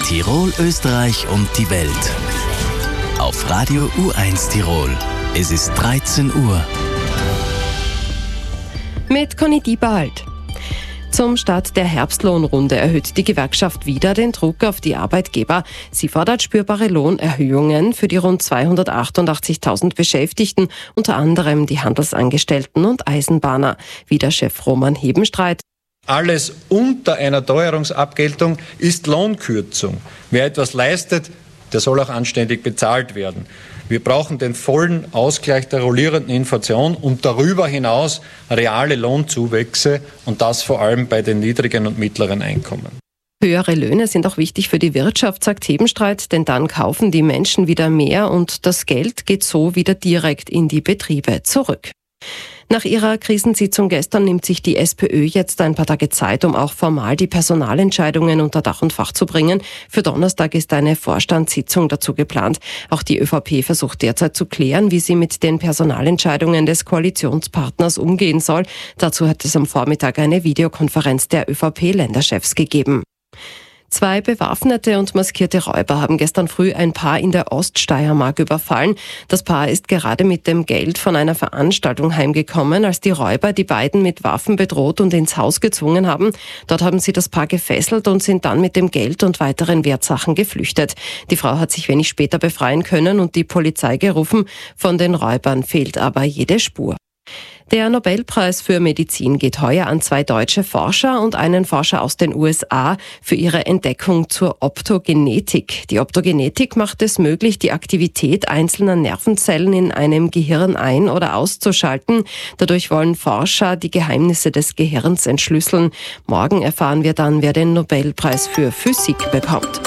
Tirol, Österreich und die Welt. Auf Radio U1 Tirol. Es ist 13 Uhr. Mit Conny Diebald. Zum Start der Herbstlohnrunde erhöht die Gewerkschaft wieder den Druck auf die Arbeitgeber. Sie fordert spürbare Lohnerhöhungen für die rund 288.000 Beschäftigten, unter anderem die Handelsangestellten und Eisenbahner. Wie der Chef Roman Hebenstreit. Alles unter einer Teuerungsabgeltung ist Lohnkürzung. Wer etwas leistet, der soll auch anständig bezahlt werden. Wir brauchen den vollen Ausgleich der rollierenden Inflation und darüber hinaus reale Lohnzuwächse und das vor allem bei den niedrigen und mittleren Einkommen. Höhere Löhne sind auch wichtig für die Wirtschaft, sagt Hebenstreit, denn dann kaufen die Menschen wieder mehr und das Geld geht so wieder direkt in die Betriebe zurück. Nach ihrer Krisensitzung gestern nimmt sich die SPÖ jetzt ein paar Tage Zeit, um auch formal die Personalentscheidungen unter Dach und Fach zu bringen. Für Donnerstag ist eine Vorstandssitzung dazu geplant. Auch die ÖVP versucht derzeit zu klären, wie sie mit den Personalentscheidungen des Koalitionspartners umgehen soll. Dazu hat es am Vormittag eine Videokonferenz der ÖVP-Länderchefs gegeben. 2 bewaffnete und maskierte Räuber haben gestern früh ein Paar in der Oststeiermark überfallen. Das Paar ist gerade mit dem Geld von einer Veranstaltung heimgekommen, als die Räuber die beiden mit Waffen bedroht und ins Haus gezwungen haben. Dort haben sie das Paar gefesselt und sind dann mit dem Geld und weiteren Wertsachen geflüchtet. Die Frau hat sich wenig später befreien können und die Polizei gerufen. Von den Räubern fehlt aber jede Spur. Der Nobelpreis für Medizin geht heuer an 2 deutsche Forscher und einen Forscher aus den USA für ihre Entdeckung zur Optogenetik. Die Optogenetik macht es möglich, die Aktivität einzelner Nervenzellen in einem Gehirn ein- oder auszuschalten. Dadurch wollen Forscher die Geheimnisse des Gehirns entschlüsseln. Morgen erfahren wir dann, wer den Nobelpreis für Physik bekommt.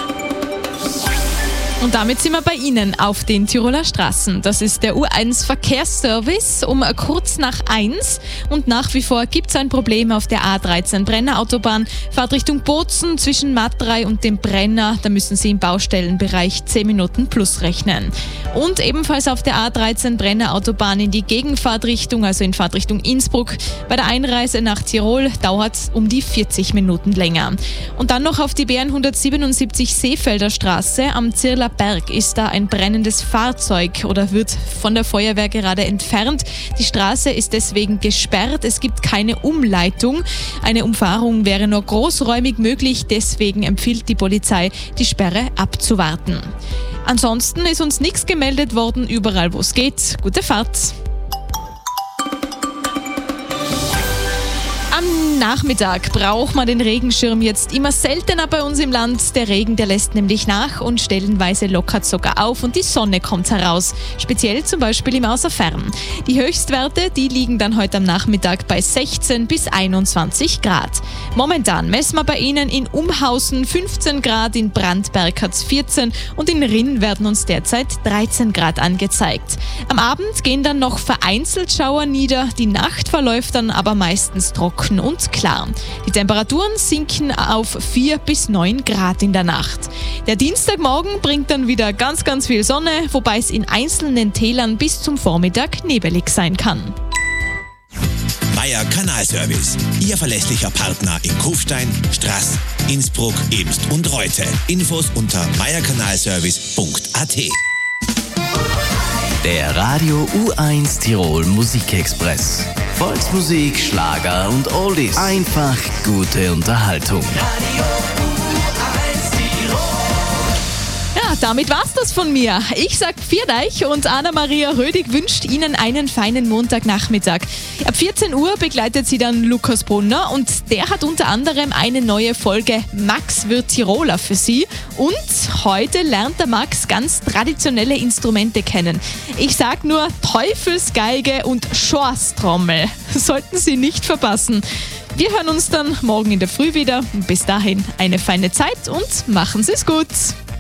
Und damit sind wir bei Ihnen auf den Tiroler Straßen. Das ist der U1 Verkehrsservice um kurz nach 1. Und nach wie vor gibt es ein Problem auf der A13 Brenner Autobahn. Fahrt Richtung Bozen zwischen Matrei und dem Brenner. Da müssen Sie im Baustellenbereich 10 Minuten plus rechnen. Und ebenfalls auf der A13 Brenner Autobahn in die Gegenfahrtrichtung, also in Fahrtrichtung Innsbruck. Bei der Einreise nach Tirol dauert es um die 40 Minuten länger. Und dann noch auf die BN 177 Seefelder Straße am Zirler Berg ist da ein brennendes Fahrzeug oder wird von der Feuerwehr gerade entfernt. Die Straße ist deswegen gesperrt. Es gibt keine Umleitung. Eine Umfahrung wäre nur großräumig möglich. Deswegen empfiehlt die Polizei, die Sperre abzuwarten. Ansonsten ist uns nichts gemeldet worden. Überall, wo es geht. Gute Fahrt. Am Nachmittag braucht man den Regenschirm jetzt immer seltener bei uns im Land. Der Regen, der lässt nämlich nach und stellenweise lockert sogar auf und die Sonne kommt heraus. Speziell zum Beispiel im Außerfern. Die Höchstwerte, die liegen dann heute am Nachmittag bei 16 bis 21 Grad. Momentan messen wir bei Ihnen in Umhausen 15 Grad, in Brandberg hat es 14 und in Rinn werden uns derzeit 13 Grad angezeigt. Am Abend gehen dann noch vereinzelt Schauer nieder. Die Nacht verläuft dann aber meistens trocken und klar. Die Temperaturen sinken auf 4 bis 9 Grad in der Nacht. Der Dienstagmorgen bringt dann wieder ganz, ganz viel Sonne, wobei es in einzelnen Tälern bis zum Vormittag nebelig sein kann. Meier Kanalservice, Ihr verlässlicher Partner in Kufstein, Straß, Innsbruck, Ebst und Reute. Infos unter meierkanalservice.at. Der Radio U1 Tirol Musikexpress. Volksmusik, Schlager und Oldies. Einfach gute Unterhaltung. Ja, damit war's das von mir. Ich sag viert euch und Anna-Maria Rödig wünscht Ihnen einen feinen Montagnachmittag. Ab 14 Uhr begleitet sie dann Lukas Brunner und der hat unter anderem eine neue Folge Max wird Tiroler für Sie. Und heute lernt der Max ganz traditionelle Instrumente kennen. Ich sag nur Teufelsgeige und Schorstrommel. Sollten Sie nicht verpassen. Wir hören uns dann morgen in der Früh wieder. Bis dahin eine feine Zeit und machen Sie es gut.